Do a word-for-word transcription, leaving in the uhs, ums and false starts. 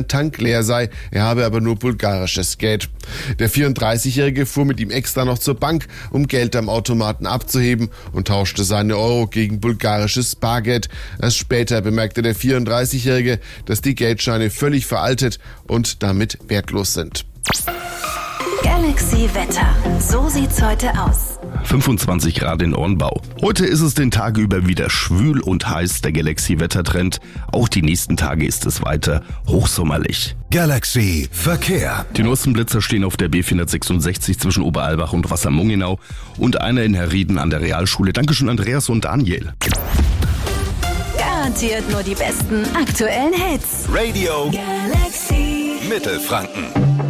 sein Tank leer sei, er habe aber nur bulgarisches Geld. Der vierunddreißigjährige fuhr mit ihm extra noch zur Bank, um Geld am Automaten abzuheben und tauschte seine Euro gegen bulgarisches Bargeld. Erst später bemerkte der vierunddreißigjährige, dass die Geldscheine völlig veraltet und damit wertlos sind. Galaxy Wetter. So sieht's heute aus. fünfundzwanzig Grad in Ornbau. Heute ist es den Tag über wieder schwül und heiß, der Galaxy-Wettertrend. Auch die nächsten Tage ist es weiter hochsommerlich. Galaxy Verkehr. Die neuesten Blitzer stehen auf der B vierhundertsechsundsechzig zwischen Oberalbach und Wassermungenau und einer in Herrieden an der Realschule. Dankeschön Andreas und Daniel. Garantiert nur die besten aktuellen Hits. Radio Galaxy Mittelfranken.